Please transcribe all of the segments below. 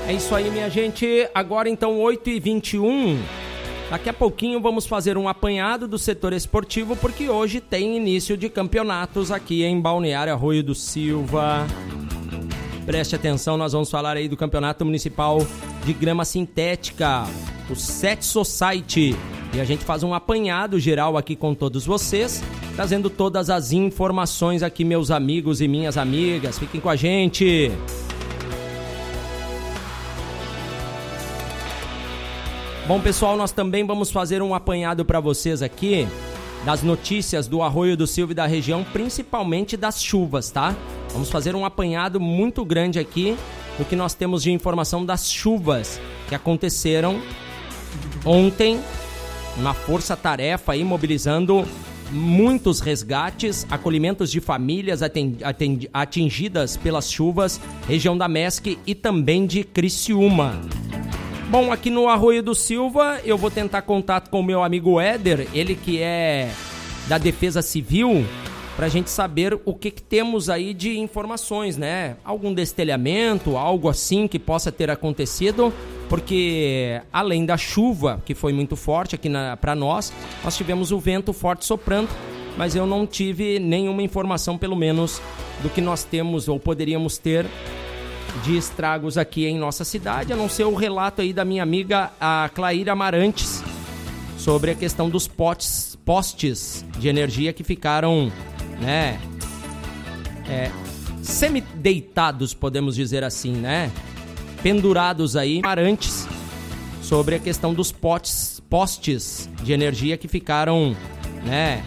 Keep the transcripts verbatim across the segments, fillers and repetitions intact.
É isso aí, minha gente. Agora então oito e vinte e um. Daqui a pouquinho vamos fazer um apanhado do setor esportivo, porque hoje tem início de campeonatos aqui em Balneário Arroio do Silva. Preste atenção, nós vamos falar aí do Campeonato Municipal de Grama Sintética, o Set Society. E a gente faz um apanhado geral aqui com todos vocês, trazendo todas as informações aqui, meus amigos e minhas amigas. Fiquem com a gente. Bom, pessoal, nós também vamos fazer um apanhado para vocês aqui das notícias do Arroio do Silva e da região, principalmente das chuvas, tá? Vamos fazer um apanhado muito grande aqui do que nós temos de informação das chuvas que aconteceram ontem, uma força-tarefa aí mobilizando muitos resgates, acolhimentos de famílias atingidas pelas chuvas, região da Mesc e também de Criciúma. Bom, aqui no Arroio do Silva eu vou tentar contato com o meu amigo Éder, ele que é da Defesa Civil, pra gente saber o que, que temos aí de informações, né? Algum destelhamento, algo assim que possa ter acontecido, porque além da chuva, que foi muito forte aqui na, pra nós, nós tivemos o vento forte soprando, mas eu não tive nenhuma informação, pelo menos, do que nós temos ou poderíamos ter de estragos aqui em nossa cidade, a não ser o relato aí da minha amiga, a Claíra Amarantes, sobre a questão dos potes, postes de energia que ficaram, né, é, semi-deitados, podemos dizer assim, né, pendurados aí, Amarantes, sobre a questão dos potes, postes de energia que ficaram, né,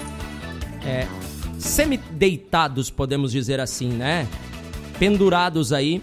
é, semi-deitados, podemos dizer assim, né, pendurados aí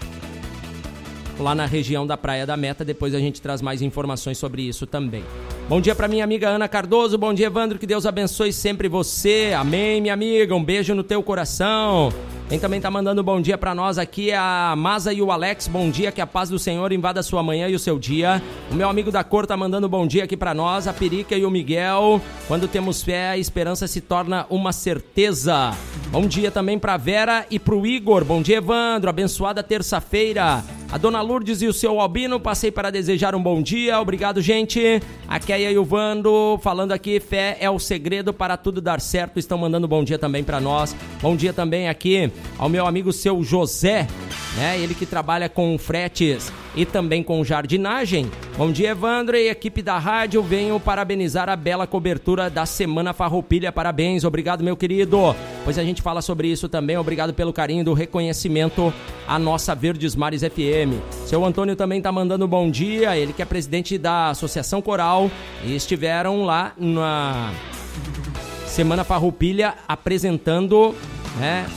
lá na região da Praia da Meta. Depois a gente traz mais informações sobre isso também. Bom dia para minha amiga Ana Cardoso, bom dia Evandro, que Deus abençoe sempre você, amém minha amiga, um beijo no teu coração. Quem também tá mandando bom dia pra nós aqui é a Maza e o Alex, bom dia, que a paz do Senhor invada a sua manhã e o seu dia. O meu amigo da cor tá mandando bom dia aqui pra nós, a Perica e o Miguel. Quando temos fé, a esperança se torna uma certeza. Bom dia também pra Vera e pro Igor, bom dia Evandro, abençoada terça-feira. A dona Lourdes e o seu Albino, passei para desejar um bom dia, obrigado gente. A Keia e o Vando, falando aqui, fé é o segredo para tudo dar certo, estão mandando bom dia também para nós. Bom dia também aqui ao meu amigo seu José, né? Ele que trabalha com fretes e também com jardinagem. Bom dia Evandro e equipe da rádio, venho parabenizar a bela cobertura da Semana Farroupilha, parabéns, obrigado meu querido. Pois a gente fala sobre isso também, obrigado pelo carinho do reconhecimento à nossa Verdes Mares F M. Seu Antônio também tá mandando bom dia, ele que é presidente da Associação Coral e estiveram lá na Semana Farroupilha apresentando, né,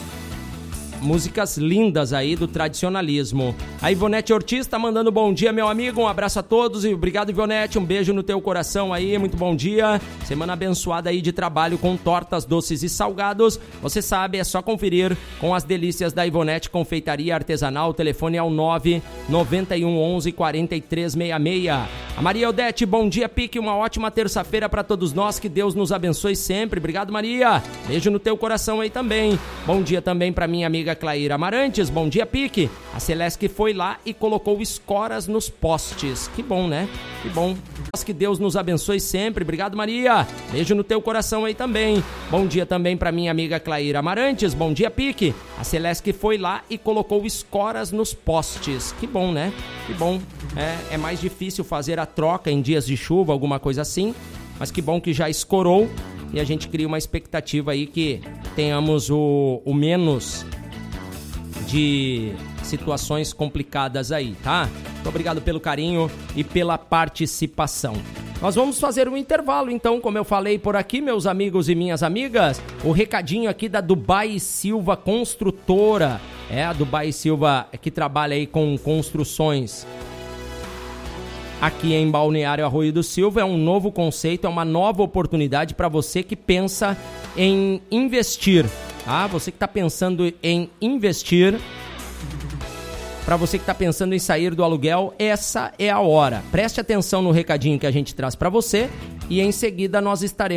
músicas lindas aí do tradicionalismo. A Ivonete Ortiz tá mandando bom dia, meu amigo, um abraço a todos e obrigado Ivonete, um beijo no teu coração aí, muito bom dia, semana abençoada aí de trabalho com tortas, doces e salgados, você sabe, é só conferir com as delícias da Ivonete Confeitaria Artesanal, o telefone é o nove nove um onze quarenta e três sessenta e seis. A Maria Odete, bom dia Pique, uma ótima terça-feira para todos nós, que Deus nos abençoe sempre, obrigado Maria, beijo no teu coração aí também. Bom dia também para minha amiga Claíra Amarantes, bom dia Pique, a Celeste que foi lá e colocou escoras nos postes, que bom né, que bom, que Deus nos abençoe sempre, obrigado Maria, beijo no teu coração aí também. Bom dia também para minha amiga Claíra Amarantes, bom dia Pique, a Celeste que foi lá e colocou escoras nos postes, que bom né, que bom, é, é mais difícil fazer a troca em dias de chuva, alguma coisa assim, mas que bom que já escorou e a gente cria uma expectativa aí que tenhamos o, o menos de situações complicadas aí, tá? Muito obrigado pelo carinho e pela participação. Nós vamos fazer um intervalo, então, como eu falei por aqui, meus amigos e minhas amigas, o recadinho aqui da Dubai Silva Construtora. É, a Dubai Silva que trabalha aí com construções aqui em Balneário Arroio do Silva. É um novo conceito, é uma nova oportunidade para você que pensa em investir. Ah, você que está pensando em investir, para você que está pensando em sair do aluguel, essa é a hora. Preste atenção no recadinho que a gente traz para você e em seguida nós estaremos